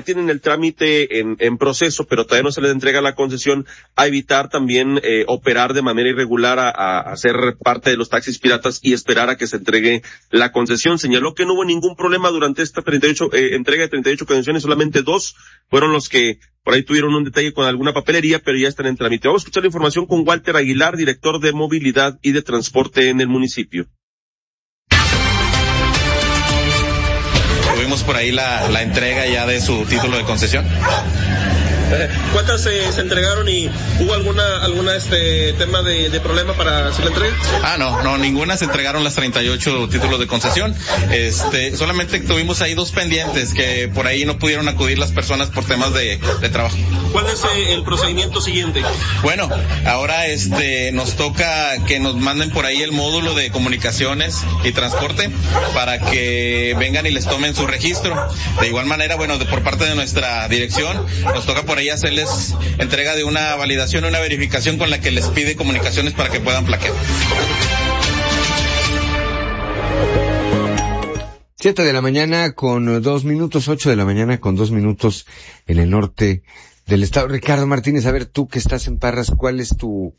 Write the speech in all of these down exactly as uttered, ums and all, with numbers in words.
tienen el trámite en, en proceso, pero todavía no se les entrega la concesión, a evitar también eh, operar de manera irregular a, a, a ser parte de los taxis piratas y esperar a que se entregue la concesión. Señaló que no hubo ningún problema durante esta treinta y ocho, eh, entrega de treinta y ocho concesiones, solamente dos fueron los que por ahí tuvieron un detalle con alguna papelería, pero ya están en trámite. Vamos a escuchar la información con Walter Aguilar, director de movilidad y de transporte en el municipio. Tuvimos por ahí la, la entrega ya de su título de concesión. ¿Cuántas eh, se entregaron y hubo alguna alguna este tema de, de problema para hacer la entrega? Ah, no, no, ninguna se entregaron las treinta y ocho títulos de concesión. Este, solamente tuvimos ahí dos pendientes que por ahí no pudieron acudir las personas por temas de, de trabajo. ¿Cuál es eh, el procedimiento siguiente? Bueno, ahora este nos toca que nos manden por ahí el módulo de comunicaciones y transporte para que vengan y les tomen su registro. De igual manera, bueno, de, por parte de nuestra dirección, nos toca por ahí hacerles entrega de una validación, una verificación con la que les pide comunicaciones para que puedan plaquear. Siete de la mañana con dos minutos, ocho de la mañana con dos minutos en el norte del estado. Ricardo Martínez, a ver, tú que estás en Parras, ¿cuál es tu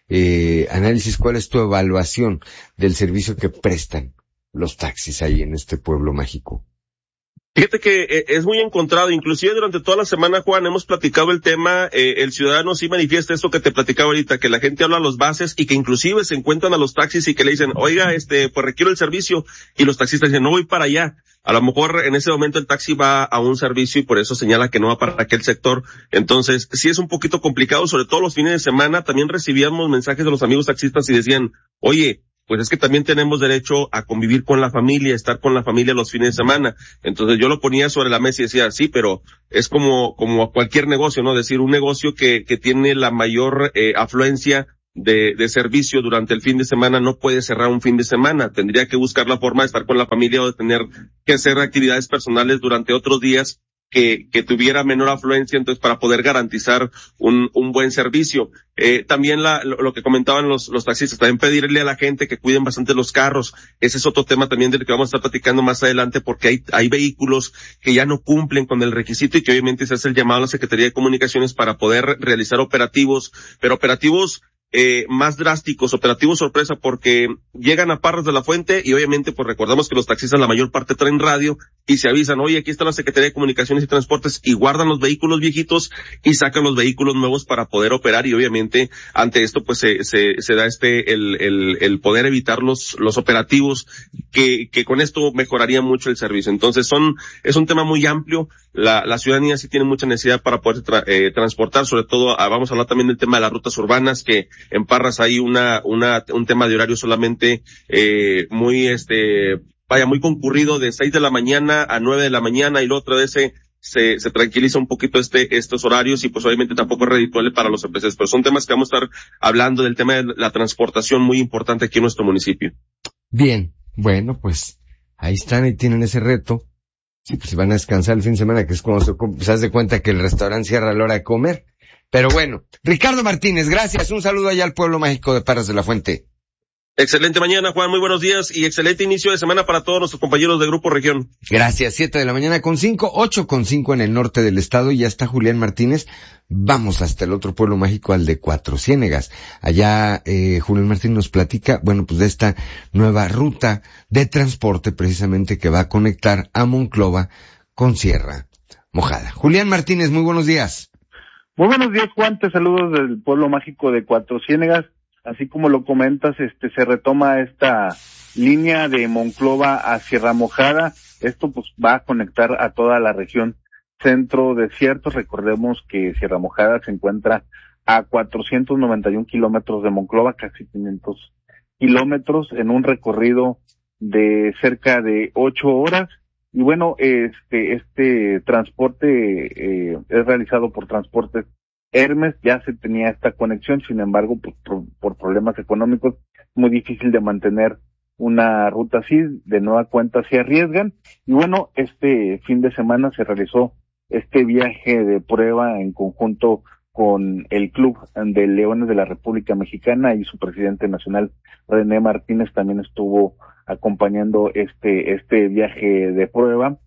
eh, análisis, cuál es tu evaluación del servicio que prestan los taxis ahí en este pueblo mágico? Fíjate que es muy encontrado, inclusive durante toda la semana, Juan, hemos platicado el tema, eh, el ciudadano sí manifiesta esto que te platicaba ahorita, que la gente habla a los bases y que inclusive se encuentran a los taxis y que le dicen, oiga, este, pues requiero el servicio, y los taxistas dicen, no voy para allá. A lo mejor en ese momento el taxi va a un servicio y por eso señala que no va para aquel sector. Entonces, sí es un poquito complicado, sobre todo los fines de semana. También recibíamos mensajes de los amigos taxistas y decían, oye, pues es que también tenemos derecho a convivir con la familia, estar con la familia los fines de semana. Entonces yo lo ponía sobre la mesa y decía, sí, pero es como, como cualquier negocio, ¿no? Es decir, un negocio que, que tiene la mayor eh, afluencia de, de servicio durante el fin de semana no puede cerrar un fin de semana. Tendría que buscar la forma de estar con la familia o de tener que hacer actividades personales durante otros días que, que tuviera menor afluencia, entonces para poder garantizar un, un buen servicio. Eh, también la, lo, lo que comentaban los, los taxistas, también pedirle a la gente que cuiden bastante los carros. Ese es otro tema también del que vamos a estar platicando más adelante, porque hay, hay vehículos que ya no cumplen con el requisito y que obviamente se hace el llamado a la Secretaría de Comunicaciones para poder realizar operativos, pero operativos Eh, más drásticos, operativos sorpresa, porque llegan a Parras de la Fuente y obviamente pues recordamos que los taxistas la mayor parte traen radio y se avisan, oye, aquí está la Secretaría de Comunicaciones y Transportes, y guardan los vehículos viejitos y sacan los vehículos nuevos para poder operar, y obviamente ante esto pues se, se, se da este, el, el, el poder evitar los, los operativos que, que con esto mejoraría mucho el servicio. Entonces son, es un tema muy amplio, la, la ciudadanía sí tiene mucha necesidad para poder tra, eh, transportar, sobre todo, ah, vamos a hablar también del tema de las rutas urbanas, que en Parras hay una, una, un tema de horario solamente, eh, muy, este, vaya, muy concurrido de seis de la mañana a nueve de la mañana, y lo otro de ese, se, se tranquiliza un poquito este, estos horarios, y pues obviamente tampoco es redituable para los empresarios, pero son temas que vamos a estar hablando del tema de la transportación muy importante aquí en nuestro municipio. Bien, bueno, pues ahí están y tienen ese reto. Sí, pues si van a descansar el fin de semana, que es cuando se, se hace cuenta que el restaurante cierra a la hora de comer. Pero bueno, Ricardo Martínez, gracias. Un saludo allá al pueblo mágico de Parras de la Fuente. Excelente mañana, Juan, muy buenos días y excelente inicio de semana para todos nuestros compañeros de Grupo Región. Gracias, siete de la mañana con cinco, ocho con cinco en el norte del estado, y ya está Julián Martínez. Vamos hasta el otro pueblo mágico, al de Cuatro Ciénegas. Allá, eh, Julián Martínez nos platica, bueno, pues de esta nueva ruta de transporte precisamente que va a conectar a Monclova con Sierra Mojada. Julián Martínez, muy buenos días. Muy buenos días, Juan, te saludos del pueblo mágico de Cuatro Ciénegas. Así como lo comentas, este, se retoma esta línea de Monclova a Sierra Mojada. Esto pues va a conectar a toda la región centro desierto. Recordemos que Sierra Mojada se encuentra a cuatrocientos noventa y un kilómetros de Monclova, casi quinientos kilómetros, en un recorrido de cerca de ocho horas. Y bueno, este, este transporte eh, es realizado por Transportes Hermes. Ya se tenía esta conexión, sin embargo, por, por, por problemas económicos, es muy difícil de mantener una ruta así. De nueva cuenta se arriesgan. Y bueno, este fin de semana se realizó este viaje de prueba en conjunto con el Club de Leones de la República Mexicana, y su presidente nacional, René Martínez, también estuvo acompañando este este viaje de prueba.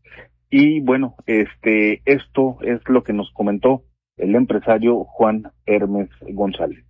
Y bueno, este, esto es lo que nos comentó el empresario Juan Hermes González.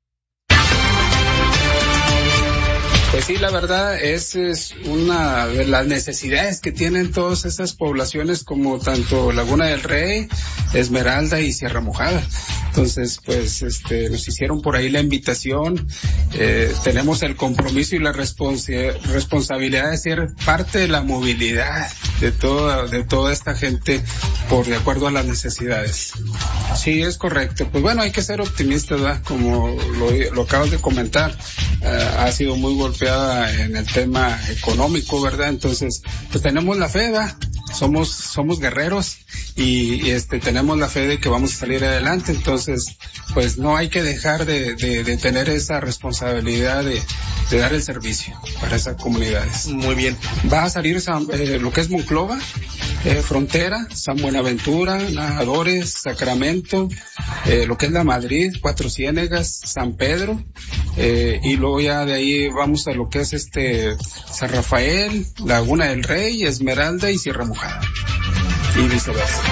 Pues sí, la verdad es, es una de las necesidades que tienen todas esas poblaciones, como tanto Laguna del Rey, Esmeralda y Sierra Mojada. Entonces, pues, este, nos hicieron por ahí la invitación, eh, tenemos el compromiso y la responsi- responsabilidad de ser parte de la movilidad de toda, de toda esta gente, por de acuerdo a las necesidades. Sí, es correcto. Pues bueno, hay que ser optimistas, ¿verdad? Como lo, lo acabas de comentar, uh, ha sido muy golpeado en el tema económico, ¿verdad? Entonces, pues tenemos la fe, ¿verdad? Somos, somos guerreros y, y este, tenemos la fe de que vamos a salir adelante. Entonces, pues no hay que dejar de, de, de tener esa responsabilidad de, de dar el servicio para esas comunidades. Muy bien. Va a salir San, eh, lo que es Monclova, eh, Frontera, San Buenaventura, Nadadores, Sacramento, eh, lo que es la Madrid, Cuatro Ciénegas, San Pedro, eh, y luego ya de ahí vamos a lo que es este San Rafael, Laguna del Rey, Esmeralda y Sierra Mojada, y viceversa.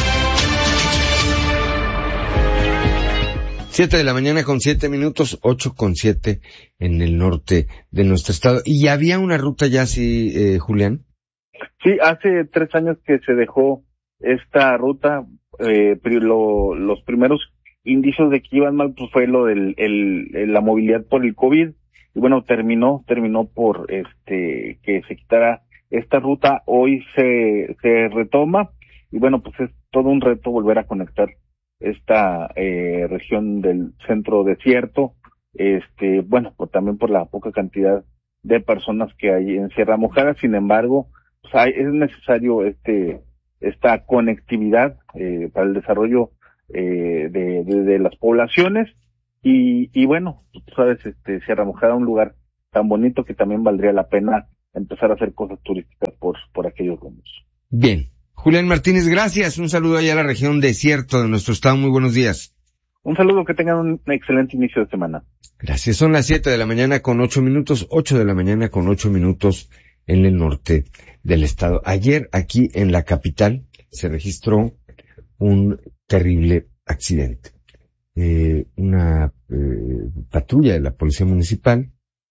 Siete de la mañana con siete minutos, ocho con siete en el norte de nuestro estado. ¿Y había una ruta ya así, eh, Julián? Sí, hace tres años que se dejó esta ruta, eh, lo, los primeros indicios de que iban mal, pues fue lo del, el, la movilidad por el COVID, y bueno, terminó, terminó por este, que se quitara esta ruta. Hoy se, se retoma, y bueno, pues es todo un reto volver a conectar esta eh, región del centro desierto, este, bueno, pues también por la poca cantidad de personas que hay en Sierra Mojada. Sin embargo, pues hay, es necesario este, esta conectividad eh, para el desarrollo eh, de, de, de las poblaciones, y, y bueno, tú sabes, este, Sierra Mojada, un lugar tan bonito que también valdría la pena empezar a hacer cosas turísticas por, por aquellos rumbos. Bien. Julián Martínez, gracias. Un saludo allá a la región desierto de nuestro estado. Muy buenos días. Un saludo, que tengan un excelente inicio de semana. Gracias. Son las siete de la mañana con ocho minutos, ocho de la mañana con ocho minutos en el norte del estado. Ayer aquí en la capital se registró un terrible accidente. Eh, una eh, patrulla de la policía municipal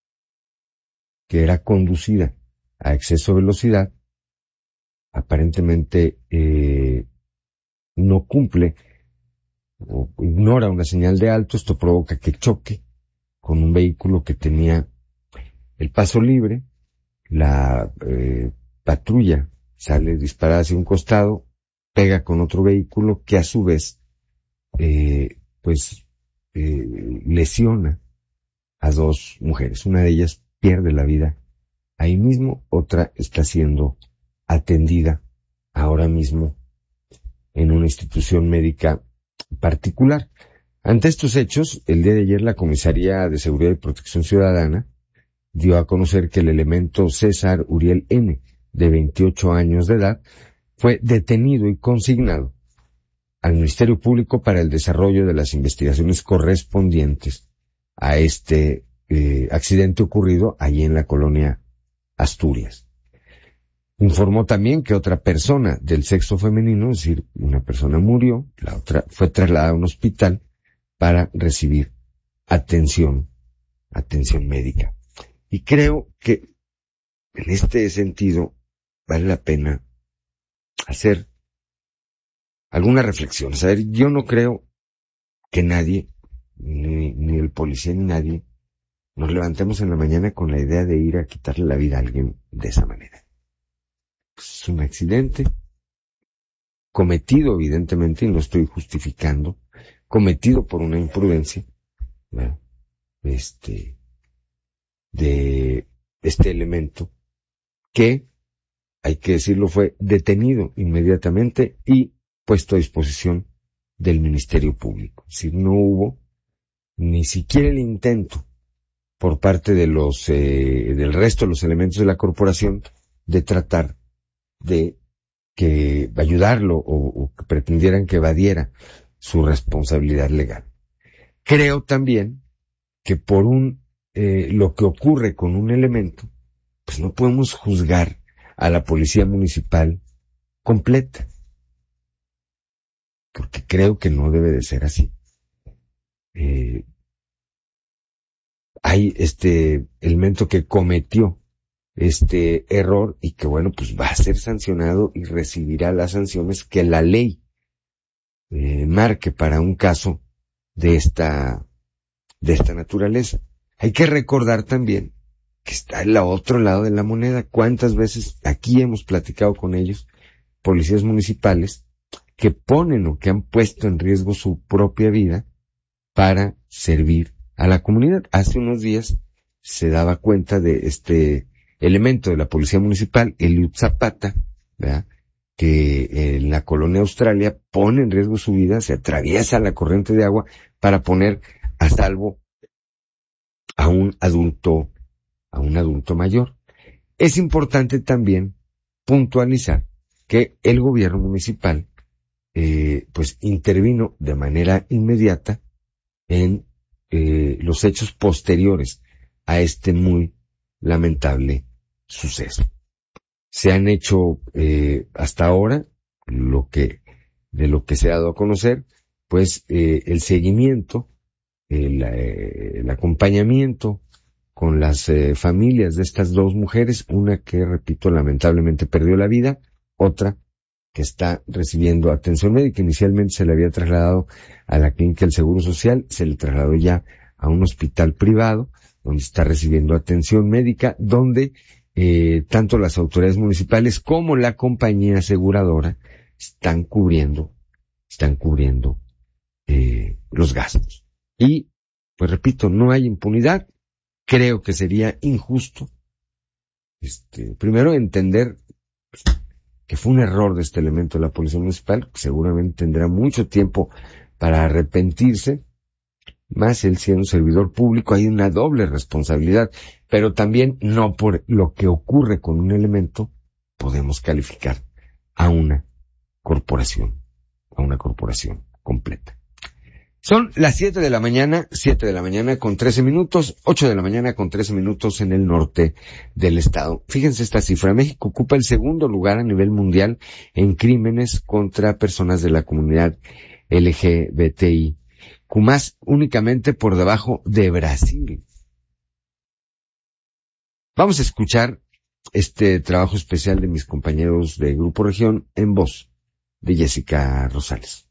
que era conducida a exceso de velocidad, aparentemente eh, no cumple o ignora una señal de alto. Esto provoca que choque con un vehículo que tenía el paso libre. La eh, patrulla sale disparada hacia un costado, pega con otro vehículo que a su vez eh, pues eh, lesiona a dos mujeres. Una de ellas pierde la vida ahí mismo, otra está siendo atendida ahora mismo en una institución médica particular. Ante estos hechos, el día de ayer la Comisaría de Seguridad y Protección Ciudadana dio a conocer que el elemento César Uriel N., de veintiocho años de edad, fue detenido y consignado al Ministerio Público para el desarrollo de las investigaciones correspondientes a este eh, accidente ocurrido allí en la colonia Asturias. Informó también que otra persona del sexo femenino, es decir, una persona murió, la otra fue trasladada a un hospital para recibir atención, atención médica. Y creo que en este sentido vale la pena hacer algunas reflexiones. A ver, yo no creo que nadie, ni, ni el policía ni nadie, nos levantemos en la mañana con la idea de ir a quitarle la vida a alguien de esa manera. Es un accidente cometido, evidentemente, y no estoy justificando, cometido por una imprudencia, ¿verdad? este, de este elemento que, hay que decirlo, fue detenido inmediatamente y puesto a disposición del Ministerio Público. Es decir, no hubo ni siquiera el intento por parte de los eh, del resto de los elementos de la corporación de tratar de que ayudarlo o, o que pretendieran que evadiera su responsabilidad legal. Creo también que por un eh, lo que ocurre con un elemento, pues no podemos juzgar a la policía municipal completa. Porque creo que no debe de ser así. Eh, hay este elemento que cometió este error y que bueno, pues va a ser sancionado y recibirá las sanciones que la ley eh, marque para un caso de esta, de esta naturaleza. Hay que recordar también que está el otro lado de la moneda. ¿Cuántas veces aquí hemos platicado con ellos, policías municipales, que ponen o que han puesto en riesgo su propia vida para servir a la comunidad? Hace unos días se daba cuenta de este elemento de la policía municipal, Eliud Zapata, ¿verdad?, que en la colonia Australia pone en riesgo su vida, se atraviesa la corriente de agua para poner a salvo a un adulto, a un adulto mayor. Es importante también puntualizar que el gobierno municipal eh, pues intervino de manera inmediata en eh, los hechos posteriores a este muy lamentable suceso. Se han hecho eh, hasta ahora lo que de lo que se ha dado a conocer, pues eh, el seguimiento, el, eh, el acompañamiento con las eh, familias de estas dos mujeres, una que, repito, lamentablemente perdió la vida, otra que está recibiendo atención médica. Inicialmente se le había trasladado a la clínica del Seguro Social, se le trasladó ya a un hospital privado, donde está recibiendo atención médica, donde eh, tanto las autoridades municipales como la compañía aseguradora están cubriendo, están cubriendo eh, los gastos. Y, pues repito, no hay impunidad. Creo que sería injusto, este, primero entender que fue un error de este elemento de la policía municipal, que seguramente tendrá mucho tiempo para arrepentirse, más él siendo un servidor público, hay una doble responsabilidad, pero también no por lo que ocurre con un elemento podemos calificar a una corporación, a una corporación completa. Son las siete de la mañana, siete de la mañana con trece minutos, ocho de la mañana con trece minutos en el norte del estado. Fíjense esta cifra: México ocupa el segundo lugar a nivel mundial en crímenes contra personas de la comunidad L G B T I, más únicamente por debajo de Brasil. Vamos a escuchar este trabajo especial de mis compañeros de Grupo Región en voz de Jessica Rosales.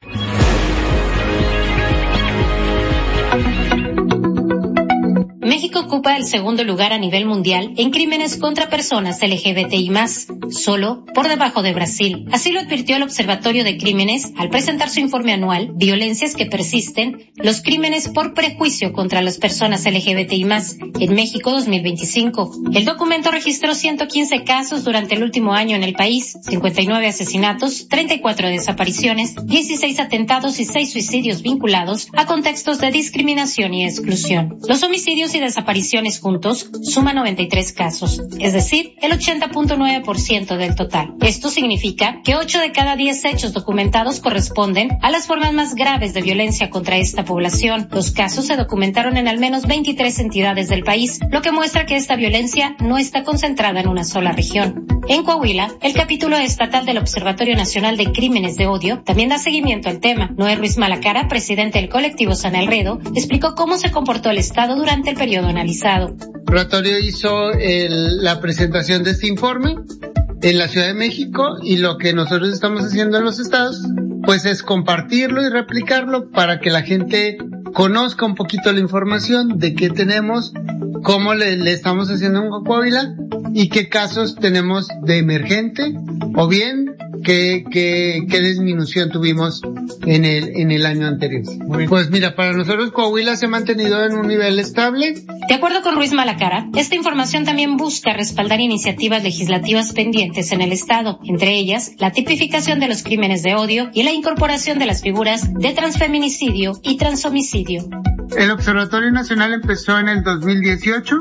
México ocupa el segundo lugar a nivel mundial en crímenes contra personas L G B T I más, solo por debajo de Brasil. Así lo advirtió el Observatorio de Crímenes al presentar su informe anual Violencias que persisten, los crímenes por prejuicio contra las personas L G B T I más, en México dos mil veinticinco. El documento registró ciento quince casos durante el último año en el país, cincuenta y nueve asesinatos, treinta y cuatro desapariciones, dieciséis atentados y seis suicidios vinculados a contextos de discriminación y exclusión. Los homicidios y desapariciones juntos suman noventa y tres casos, es decir, el ochenta punto nueve por ciento del total. Esto significa que ocho de cada diez hechos documentados corresponden a las formas más graves de violencia contra esta población. Los casos se documentaron en al menos veintitrés entidades del país, lo que muestra que esta violencia no está concentrada en una sola región. En Coahuila, el capítulo estatal del Observatorio Nacional de Crímenes de Odio también da seguimiento al tema. Noé Ruiz Malacara, presidente del colectivo San Alredo, explicó cómo se comportó el Estado durante el periodo analizado. El observatorio hizo el, la presentación de este informe en la Ciudad de México, y lo que nosotros estamos haciendo en los estados pues es compartirlo y replicarlo para que la gente conozca un poquito la información de qué tenemos, cómo le, le estamos haciendo en Coahuila y qué casos tenemos de emergente, o bien qué, qué, qué disminución tuvimos en el, en el año anterior. Pues mira, para nosotros Coahuila se ha mantenido en un nivel estable. De acuerdo con Ruiz Malacara, esta información también busca respaldar iniciativas legislativas pendientes en el Estado, entre ellas la tipificación de los crímenes de odio y la incorporación de las figuras de transfeminicidio y transhomicidio. El Observatorio Nacional empezó en el dos mil dieciocho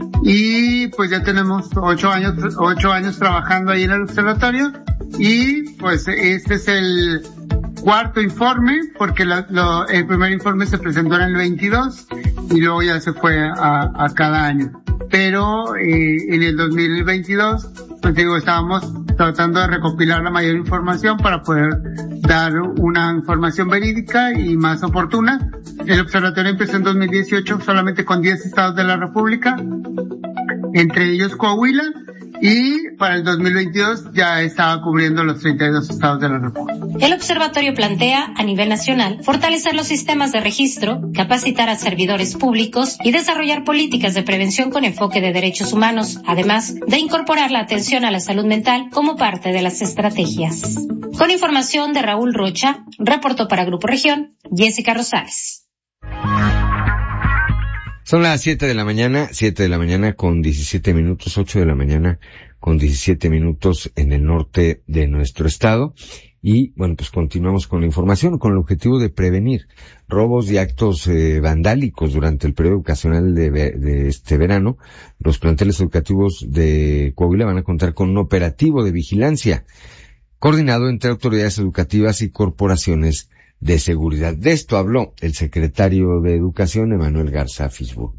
y pues ya tenemos ocho años, ocho años trabajando ahí en el observatorio, y pues este es el cuarto informe, porque la, lo, el primer informe se presentó en el veintidós y luego ya se fue a, a cada año. Pero eh, en el dos mil veintidós, pues digo, estábamos tratando de recopilar la mayor información para poder dar una información verídica y más oportuna. El observatorio empezó en dos mil dieciocho solamente con diez estados de la República, entre ellos Coahuila, y para el dos mil veintidós ya estaba cubriendo los treinta y dos estados de la República. El observatorio plantea, a nivel nacional, fortalecer los sistemas de registro, capacitar a servidores públicos y desarrollar políticas de prevención con enfoque de derechos humanos, además de incorporar la atención a la salud mental como parte de las estrategias. Con información de Raúl Rocha, reportó para Grupo Región, Jessica Rosales. Son las siete de la mañana, siete de la mañana con diecisiete minutos, ocho de la mañana con diecisiete minutos en el norte de nuestro estado. Y bueno, pues continuamos con la información con el objetivo de prevenir robos y actos eh, vandálicos durante el periodo educacional de, de este verano. Los planteles educativos de Coahuila van a contar con un operativo de vigilancia coordinado entre autoridades educativas y corporaciones de seguridad. De esto habló el secretario de Educación, Emanuel Garza Fisburg.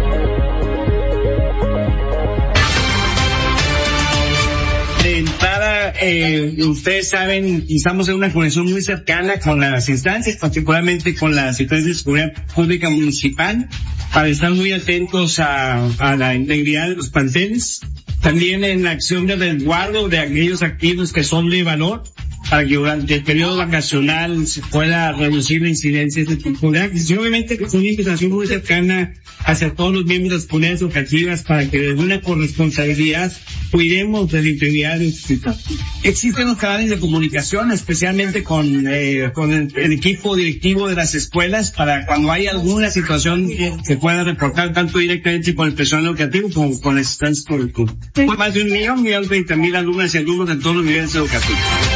De entrada, eh, ustedes saben, estamos en una conexión muy cercana con las instancias, particularmente con la Secretaría de Seguridad Pública Municipal, para estar muy atentos a, a la integridad de los planteles. También en la acción de resguardo de aquellos activos que son de valor, para que durante el periodo vacacional se pueda reducir la incidencia de este tipo de actos. Y obviamente es una invitación muy cercana hacia todos los miembros de las comunidades educativas para que desde una corresponsabilidad cuidemos de la integridad de los estudiantes. Existen los canales de comunicación, especialmente con, eh, con el, el equipo directivo de las escuelas, para cuando hay alguna situación que pueda reportar tanto directamente con el personal educativo como con las instancias correctivas. Más de un millón, un millón treinta mil alumnas y alumnos en todos los niveles educativos.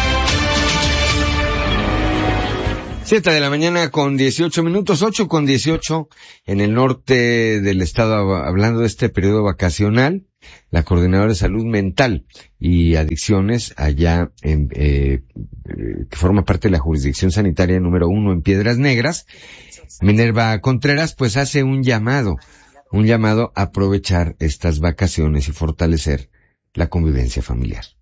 Siete de la mañana con dieciocho minutos, ocho con dieciocho en el norte del estado, hablando de este periodo vacacional. La Coordinadora de Salud Mental y Adicciones, allá en, eh, que forma parte de la jurisdicción sanitaria número uno en Piedras Negras, Minerva Contreras, pues hace un llamado, un llamado a aprovechar estas vacaciones y fortalecer la convivencia familiar.